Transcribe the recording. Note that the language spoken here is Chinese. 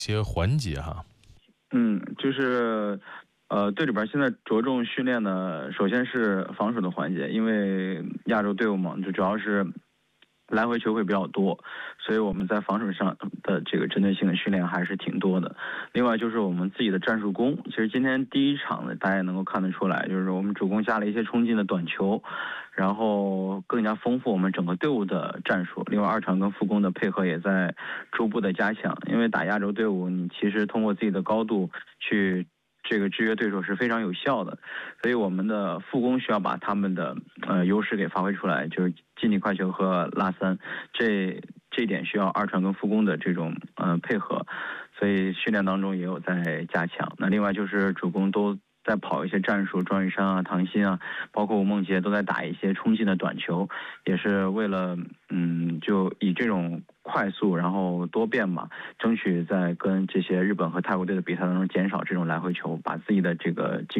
些环节哈。 队里边现在着重训练的，首先是防守的环节，因为亚洲队伍嘛，就主要是来回球会比较多，所以我们在防守上的这个针对性的训练还是挺多的。另外就是我们自己的战术攻，其实今天第一场呢，大家也能够看得出来，就是我们主攻加了一些冲劲的短球，然后更加丰富我们整个队伍的战术。另外二场跟副攻的配合也在逐步的加强，因为打亚洲队伍，你其实通过自己的高度去这个制约对手是非常有效的，所以我们的副攻需要把他们的优势给发挥出来，就是近地快球和拉三，这一点需要二传跟副攻的这种配合，所以训练当中也有在加强。那另外就是主攻都在跑一些战术，庄宇珊啊、唐鑫啊，包括吴梦洁都在打一些冲劲的短球，也是为了就以这种快速然后多变吧，争取在跟这些日本和泰国队的比赛当中减少这种来回球，把自己的这个